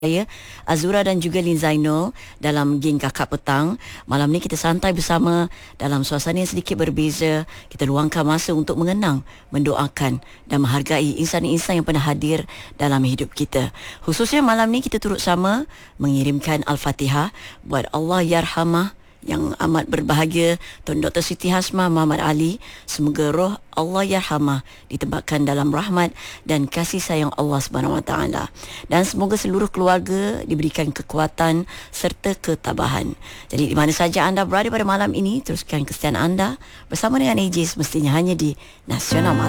saya Azura dan juga Lin Zainul dalam geng Kakak Petang. Malam ni kita santai bersama dalam suasana yang sedikit berbeza. Kita luangkan masa untuk mengenang, mendoakan dan menghargai insan-insan yang pernah hadir dalam hidup kita. Khususnya malam ni kita turut sama mengirimkan Al-Fatihah buat Allah Yarhamah yang amat berbahagia Tun Dr. Siti Hasmah Muhammad Ali. Semoga roh Allah Yarhamah ditempatkan dalam rahmat dan kasih sayang Allah Subhanahu Wa Taala, dan semoga seluruh keluarga diberikan kekuatan serta ketabahan. Jadi di mana saja anda berada pada malam ini, teruskan kesetiaan anda bersama dengan AJ semestinya hanya di Nasional Malam.